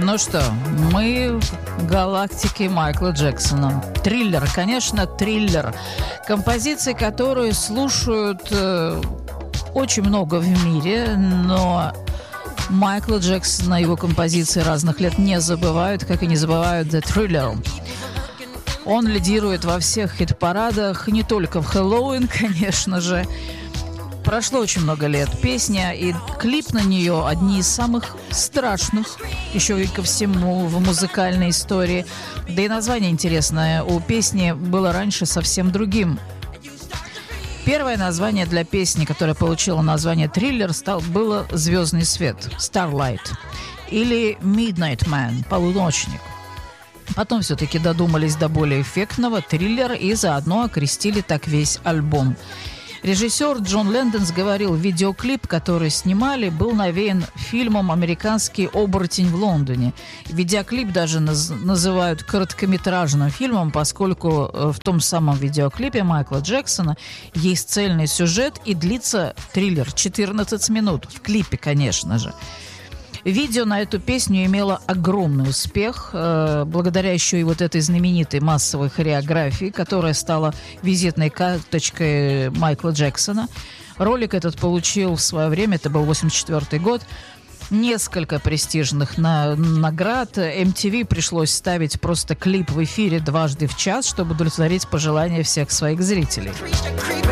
Ну что, мы в галактике Майкла Джексона. Триллер, конечно, триллер. Композиции, которые слушают очень много в мире, но Майкла Джексона, его композиции разных лет не забывают, как и не забывают The Thriller. Он лидирует во всех хит-парадах, не только в Хэллоуин, конечно же. Прошло очень много лет. Песня и клип на нее одни из самых страшных, еще и ко всему, в музыкальной истории. Да и название интересное. У песни было раньше совсем другим. Первое название для песни, которая получила название «Триллер», было «Звездный свет» (Starlight) или «Midnight Man» (Полуночник). Потом все-таки додумались до более эффектного «Триллер» и заодно окрестили так весь альбом. Режиссер Джон Лэндонс говорил, видеоклип, который снимали, был навеян фильмом «Американский оборотень в Лондоне». Видеоклип даже называют короткометражным фильмом, поскольку в том самом видеоклипе Майкла Джексона есть цельный сюжет и длится триллер 14 минут. В клипе, конечно же. Видео на эту песню имело огромный успех, благодаря еще и вот этой знаменитой массовой хореографии, которая стала визитной карточкой Майкла Джексона. Ролик этот получил в свое время, это был 1984 год, несколько престижных наград. MTV пришлось ставить просто клип в эфире дважды в час, чтобы удовлетворить пожелания всех своих зрителей.